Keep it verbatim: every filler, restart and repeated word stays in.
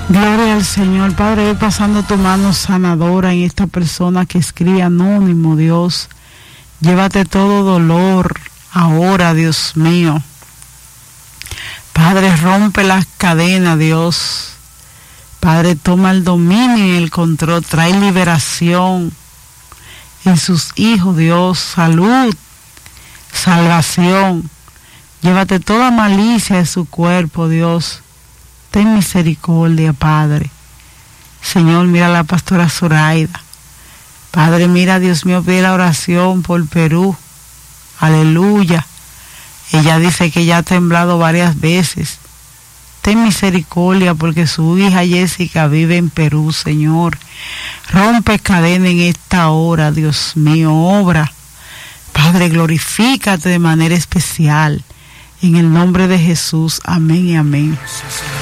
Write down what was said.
Gloria al Señor. Padre, voy pasando tu mano sanadora en esta persona que escribe anónimo, Dios. Llévate todo dolor ahora, Dios mío. Padre, rompe las cadenas, Dios. Padre, toma el dominio y el control. Trae liberación en sus hijos, Dios. Salud, salvación. Llévate toda malicia de su cuerpo, Dios. Ten misericordia, Padre. Señor, mira a la pastora Zoraida. Padre, mira, Dios mío, pide la oración por Perú. Aleluya. Ella dice que ya ha temblado varias veces. Ten misericordia porque su hija Jessica vive en Perú, Señor. Rompe cadena en esta hora, Dios mío, obra. Padre, glorifícate de manera especial. En el nombre de Jesús, amén y amén.